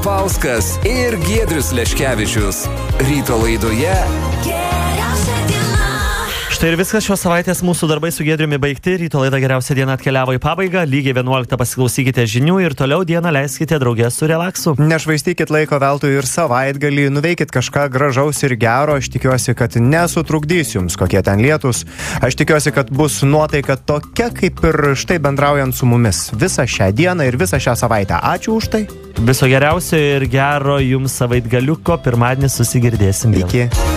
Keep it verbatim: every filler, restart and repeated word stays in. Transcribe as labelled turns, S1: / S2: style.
S1: Papauskas ir Giedrius Leškevičius. Ryto laidoje Geriausia diena.
S2: Štai ir viskas, šios savaitės mūsų darbai su Giedriumi baigti. Ryto laida Geriausia diena atkeliavo į pabaigą. Lygiai vienuoliktą pasiklausykite žinių ir toliau dieną leiskite draugė su relaksu.
S3: Nešvaistykit laiko veltui ir savaitgalį, nuveikit kažką gražaus ir gero. Aš tikiuosi, kad nesutrukdys jums kokie ten lietus. Aš tikiuosi, kad bus nuotaika tokia, kaip ir štai bendraujant su mumis visą šią dieną ir visą šią savaitę. Ačiū už tai.
S2: Viso geriausio ir gero jums savaitgaliuko. Pirmadienį susigirdėsim vėl.
S3: Iki.